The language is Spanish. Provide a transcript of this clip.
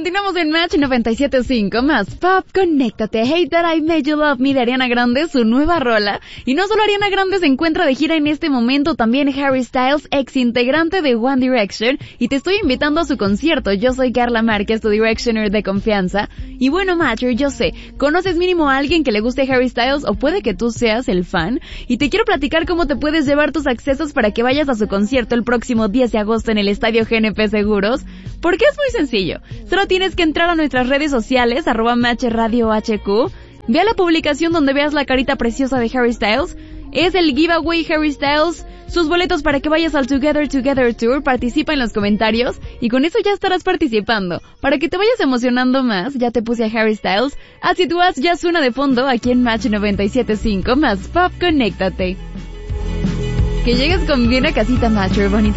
Continuamos en Match 97.5, más pop, conéctate. Hate That I Made You Love Me de Ariana Grande, su nueva rola. Y no solo Ariana Grande se encuentra de gira en este momento, también Harry Styles, ex integrante de One Direction, y te estoy invitando a su concierto. Yo soy Carla Márquez, tu Directioner de confianza. Y bueno, Matcher, yo sé, ¿conoces mínimo a alguien que le guste Harry Styles o puede que tú seas el fan? Y te quiero platicar cómo te puedes llevar tus accesos para que vayas a su concierto el próximo 10 de agosto en el Estadio GNP Seguros. Porque es muy sencillo. Solo tienes que entrar a nuestras redes sociales, @MatchRadioHQ. Ve a la publicación donde veas la carita preciosa de Harry Styles. Es el giveaway Harry Styles. Sus boletos para que vayas al Together Together Tour. Participa en los comentarios. Y con eso ya estarás participando. Para que te vayas emocionando más, ya te puse a Harry Styles. Así tú ya suena de fondo aquí en Match 97.5, más pop, conéctate. Que llegues con bien a casita, Matcher, bonita.